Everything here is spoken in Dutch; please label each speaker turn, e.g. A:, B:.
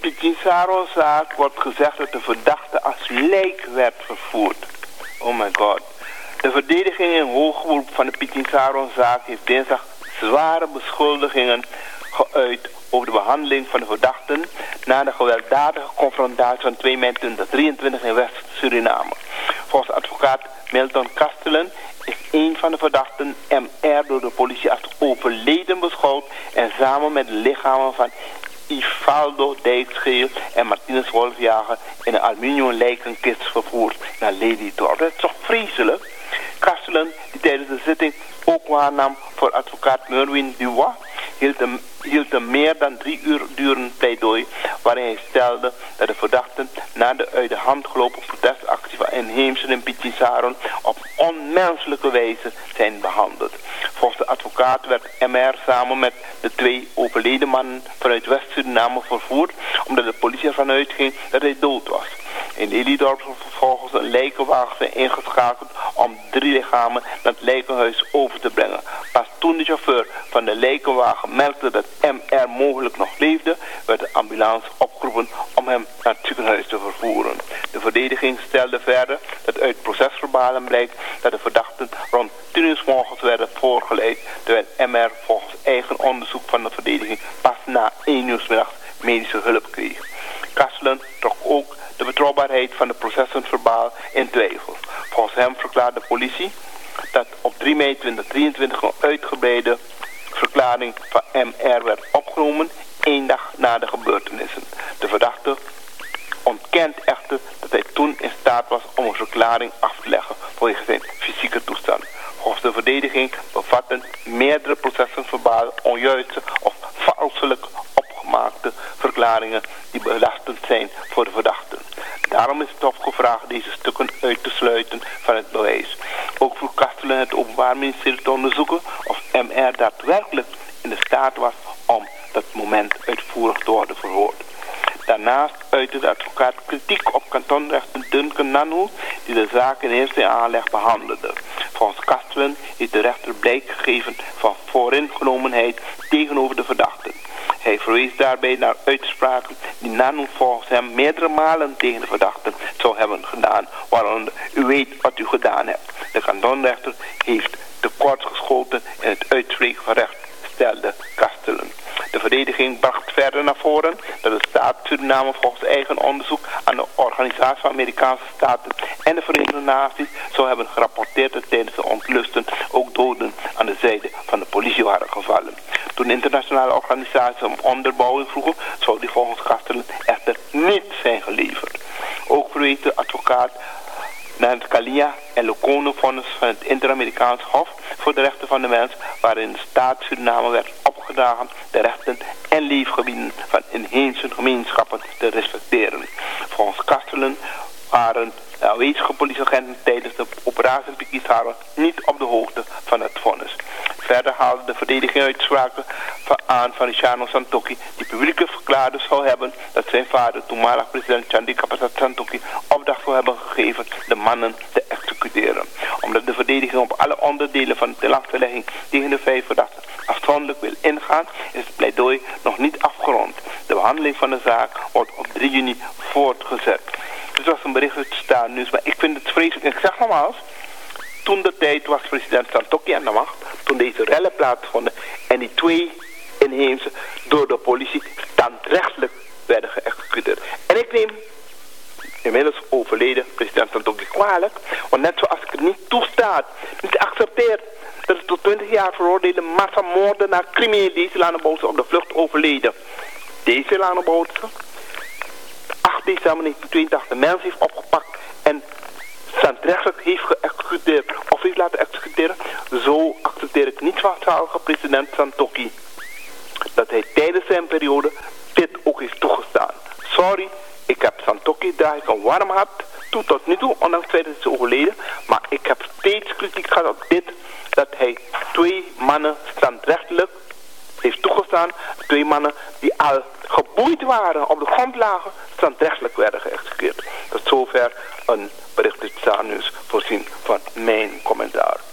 A: Pichinzaro-zaak wordt gezegd dat de verdachte als lijk werd vervoerd. Oh my god. De verdediging in hoger beroep van de Pichinzaro-zaak heeft dinsdag zware beschuldigingen geuit over de behandeling van de verdachten na de gewelddadige confrontatie van 2 mei 2023 in West-Suriname. Volgens advocaat Milton Kastelen is een van de verdachten MR door de politie als overleden beschouwd en samen met de lichamen van Ivaldo Dijkscheel en Martinus Wolfjager in een aluminium lijkenkist vervoerd naar Lelydorp. Dat is toch vreselijk? Kastelen, die tijdens de zitting ook waarnam voor advocaat Merwin Duwa, hield een meer dan 3 uur durend pleidooi waarin hij stelde dat de verdachten na de uit de hand gelopen protestactie van inheemsen in Pichinzaro op onmenselijke wijze zijn behandeld. Volgens de advocaat werd MR samen met de 2 overleden mannen vanuit West-Suriname vervoerd omdat de politie ervan uitging dat hij dood was. In Lelydorp vervolgens een lijkenwagen zijn ingeschakeld om 3 lichamen naar het lijkenhuis over te brengen. Pas toen de chauffeur van de lijkenwagen merkte dat MR mogelijk nog leefde, werd de ambulance opgeroepen om hem naar het ziekenhuis te vervoeren. De verdediging stelde verder dat uit procesverbalen blijkt dat de verdachten rond 10 uur 's morgens werden voorgeleid, terwijl MR volgens eigen onderzoek van de verdediging pas na 1 uur 's middags medische hulp kreeg. Kastelen trok ook de betrouwbaarheid van de processenverbaal in twijfel. Volgens hem verklaarde de politie dat op 3 mei 2023 een uitgebreide verklaring van MR werd opgenomen, 1 dag na de gebeurtenissen. De verdachte ontkent echter dat hij toen in staat was om een verklaring af te leggen vanwege zijn fysieke toestand. Volgens de verdediging bevatten meerdere processenverbalen onjuiste of valselijk opgemaakte verklaringen die belastend zijn voor de verdachten. Daarom is het opgevraagd deze stukken uit te sluiten van het bewijs. Ook vroeg Kastelen het Openbaar Ministerie te onderzoeken of MR daadwerkelijk in de staat was om dat moment uitvoerig te worden verhoord. Daarnaast uitte de advocaat kritiek op kantonrechter Duncan Nanu, die de zaak in eerste aanleg behandelde. Volgens Kastelen heeft de rechter blijk gegeven van vooringenomenheid tegenover de verdachten. Hij verwees daarbij naar uitspraken die Nanu volgens hem meerdere malen tegen de verdachten zou hebben gedaan, waaronder u weet wat u gedaan hebt. De kantonrechter heeft tekortgeschoten in het uitspreken van recht, stelde Kastelen. De verdediging bracht verder naar voren dat de staat Suriname volgens eigen onderzoek aan de Organisatie van Amerikaanse Staten en de Verenigde Naties zou hebben gerapporteerd dat tijdens de ontlusten ook doden aan de zijde van de politie waren gevallen. Toen internationale organisaties om onderbouwing vroegen, zou die volgens Kastelen echter niet zijn geleverd. Ook verwees de advocaat naar het Kalia en Locono-vonnis van het Inter-Amerikaans Hof voor de Rechten van de Mens, waarin de staat Suriname werd opgedragen de rechten en leefgebieden van inheemse gemeenschappen te respecteren. Volgens Kastelen waren de aanwezige politieagenten tijdens de operatie in Pichinzaro niet op de hoogte van het vonnis. Verder haalde de verdediging uitspraken aan van Luciano Santoki, die publiekelijk verklaarde zou hebben dat zijn vader, toenmalig president Chandika Prasad Santoki, opdracht zou hebben gegeven de mannen te executeren. Omdat de verdediging op alle onderdelen van de tilachtelegging tegen de 5 verdachten afzonderlijk wil ingaan, is het pleidooi nog niet afgerond. De behandeling van de zaak wordt op 3 juni voortgezet. Dit was een bericht uit Staan Nieuws, maar ik vind het vreselijk. Ik zeg nogmaals, toen de tijd was president Santoki aan de macht, toen deze rellen plaatsvonden en die 2 inheemse door de politie standrechtelijk werden geëxecuteerd. En ik neem inmiddels overleden president Santoki kwalijk, want net zoals ik het niet toestaat, niet accepteert dat de tot 20 jaar veroordeelde massamoordenaar crimineel deze Laneboutse op de vlucht overleden. Deze Laneboutse 8 december 1982 mensen heeft opgepakt en standrechtelijk heeft geëxecuteerd of heeft laten executeren. Zo accepteer ik niet van zalige president Santoki dat hij tijdens zijn periode dit ook heeft toegestaan. Sorry, ik heb Santoki draag ik een warm hart toe tot nu toe, ondanks het feit dat hij is overleden. Maar ik heb steeds kritiek gehad op dit, dat hij 2 mannen standrechtelijk heeft toegestaan. 2 mannen die al geboeid waren, op de grond lagen, standrechtelijk werden geëxecuteerd. Tot zover een bericht uit Staan Nieuws voorzien van mijn commentaar.